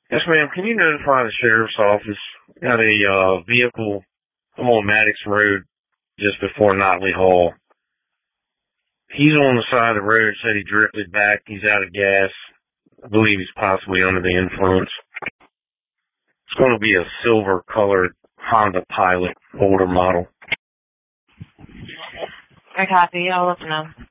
Yes, ma'am. Can you notify the sheriff's office? Got a vehicle. I'm on Maddox Road just before Notley Hall. He's on the side of the road, said he drifted back. He's out of gas. I believe he's possibly under the influence. It's going to be a silver-colored Honda Pilot, older model. I copy. I'll let them know.